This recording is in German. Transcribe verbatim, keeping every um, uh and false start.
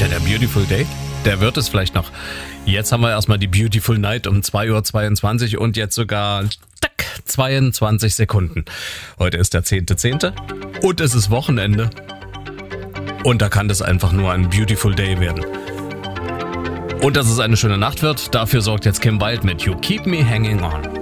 Ja, der Beautiful Day, der wird es vielleicht noch. Jetzt haben wir erstmal die Beautiful Night um zwei Uhr zweiundzwanzig und jetzt sogar tack, zweiundzwanzig Sekunden. Heute ist der zehnte zehnte und es ist Wochenende. Und da kann das einfach nur ein Beautiful Day werden. Und dass es eine schöne Nacht wird, dafür sorgt jetzt Kim Wilde mit You Keep Me Hanging On.